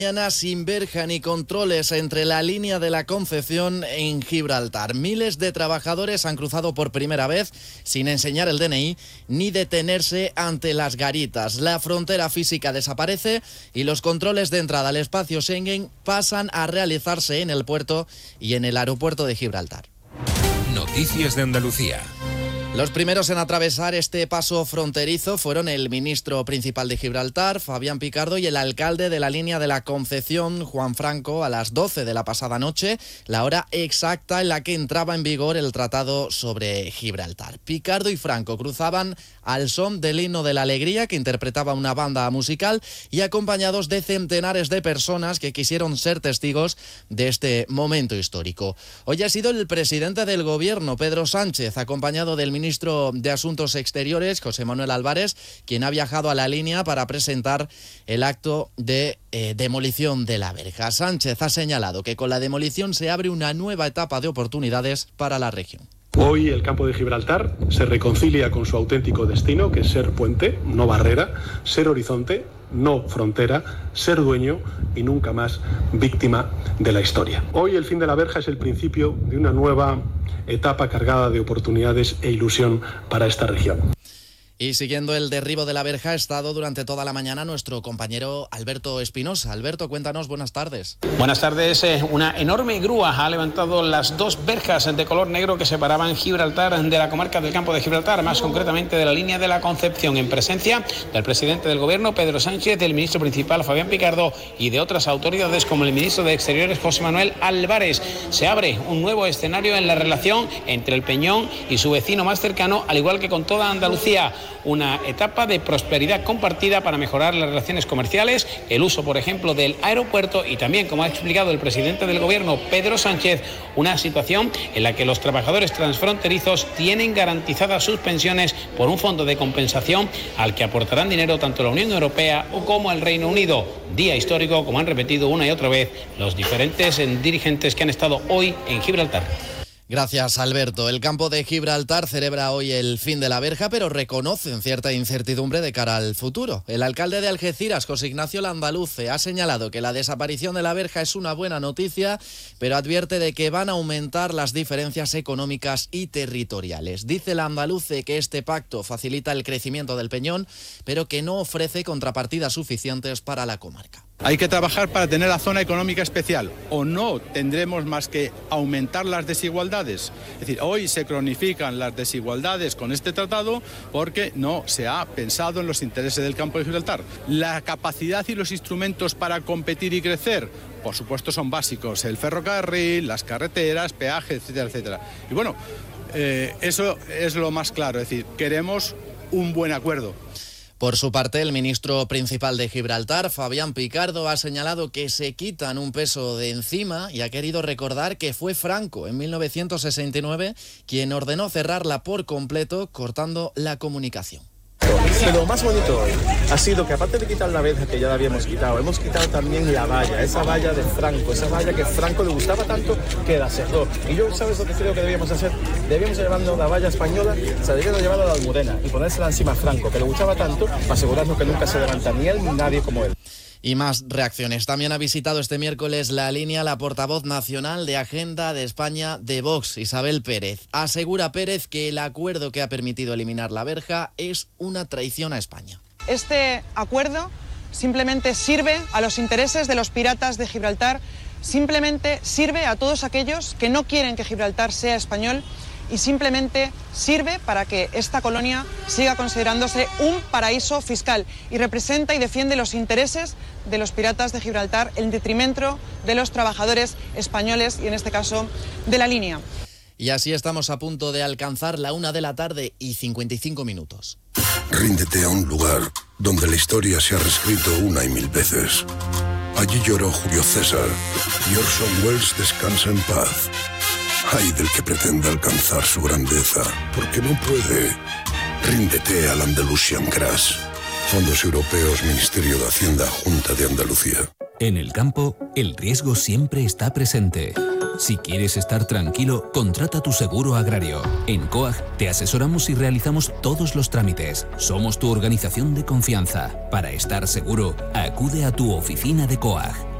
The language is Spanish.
Sin verja ni controles entre la línea de la Concepción en Gibraltar. Miles de trabajadores han cruzado por primera vez sin enseñar el DNI ni detenerse ante las garitas. La frontera física desaparece y los controles de entrada al espacio Schengen pasan a realizarse en el puerto y en el aeropuerto de Gibraltar. Noticias de Andalucía. Los primeros en atravesar este paso fronterizo fueron el ministro principal de Gibraltar, Fabián Picardo, y el alcalde de la línea de la Concepción, Juan Franco, a las 12 de la pasada noche, la hora exacta en la que entraba en vigor el tratado sobre Gibraltar. Picardo y Franco cruzaban al son del himno de la alegría que interpretaba una banda musical y acompañados de centenares de personas que quisieron ser testigos de este momento histórico. Hoy ha sido el presidente del gobierno, Pedro Sánchez, acompañado del ministro de Asuntos Exteriores, José Manuel Álvarez, quien ha viajado a la línea para presentar el acto de demolición de la verja. Sánchez ha señalado que con la demolición se abre una nueva etapa de oportunidades para la región. Hoy el campo de Gibraltar se reconcilia con su auténtico destino, que es ser puente, no barrera, ser horizonte, no frontera, ser dueño y nunca más víctima de la historia. Hoy el fin de la verja es el principio de una nueva etapa cargada de oportunidades e ilusión para esta región. Y siguiendo el derribo de la verja ha estado durante toda la mañana nuestro compañero Alberto Espinosa. Alberto, cuéntanos, buenas tardes. Buenas tardes. Una enorme grúa ha levantado las dos verjas de color negro que separaban Gibraltar de la comarca del Campo de Gibraltar, más concretamente de la línea de la Concepción, en presencia del presidente del gobierno, Pedro Sánchez, del ministro principal, Fabián Picardo, y de otras autoridades como el ministro de Exteriores, José Manuel Álvarez. Se abre un nuevo escenario en la relación entre el Peñón y su vecino más cercano, al igual que con toda Andalucía. Una etapa de prosperidad compartida para mejorar las relaciones comerciales, el uso, por ejemplo, del aeropuerto y también, como ha explicado el presidente del gobierno, Pedro Sánchez, una situación en la que los trabajadores transfronterizos tienen garantizadas sus pensiones por un fondo de compensación al que aportarán dinero tanto la Unión Europea como el Reino Unido. Día histórico, como han repetido una y otra vez los diferentes dirigentes que han estado hoy en Gibraltar. Gracias, Alberto. El campo de Gibraltar celebra hoy el fin de la verja, pero reconocen cierta incertidumbre de cara al futuro. El alcalde de Algeciras, José Ignacio Landaluce, ha señalado que la desaparición de la verja es una buena noticia, pero advierte de que van a aumentar las diferencias económicas y territoriales. Dice Landaluce que este pacto facilita el crecimiento del Peñón, pero que no ofrece contrapartidas suficientes para la comarca. Hay que trabajar para tener la zona económica especial, o no tendremos más que aumentar las desigualdades. Es decir, hoy se cronifican las desigualdades con este tratado porque no se ha pensado en los intereses del Campo de Gibraltar. La capacidad y los instrumentos para competir y crecer, por supuesto, son básicos. El ferrocarril, las carreteras, peajes, etcétera, etcétera. Y bueno, eso es lo más claro, es decir, queremos un buen acuerdo. Por su parte, el ministro principal de Gibraltar, Fabián Picardo, ha señalado que se quitan un peso de encima y ha querido recordar que fue Franco, en 1969, quien ordenó cerrarla por completo, cortando la comunicación. Pero lo más bonito hoy ha sido que, aparte de quitar la verja que ya la habíamos quitado, hemos quitado también la valla, esa valla de Franco, esa valla que Franco le gustaba tanto que la cerró. Y yo, ¿sabes lo que creo que debíamos hacer? Debíamos llevarnos la valla española, se debíamos llevarla a la Almudena y ponérsela encima a Franco, que le gustaba tanto, para asegurarnos que nunca se levanta ni él ni nadie como él. Y más reacciones. También ha visitado este miércoles la línea la portavoz nacional de Agenda de España de Vox, Isabel Pérez. Asegura Pérez que el acuerdo que ha permitido eliminar la verja es una traición a España. Este acuerdo simplemente sirve a los intereses de los piratas de Gibraltar, simplemente sirve a todos aquellos que no quieren que Gibraltar sea español y simplemente sirve para que esta colonia siga considerándose un paraíso fiscal y representa y defiende los intereses de los piratas de Gibraltar en detrimento de los trabajadores españoles y en este caso de la línea. Y así estamos a punto de alcanzar la 1:55 p.m. Ríndete a un lugar donde la historia se ha reescrito una y mil veces. Allí lloró Julio César y Orson Welles descansa en paz. Ay del que pretenda alcanzar su grandeza, porque no puede. Ríndete al Andalusian Crash. Fondos Europeos, Ministerio de Hacienda, Junta de Andalucía. En el campo, el riesgo siempre está presente. Si quieres estar tranquilo, contrata tu seguro agrario. En COAG te asesoramos y realizamos todos los trámites. Somos tu organización de confianza. Para estar seguro, acude a tu oficina de COAG.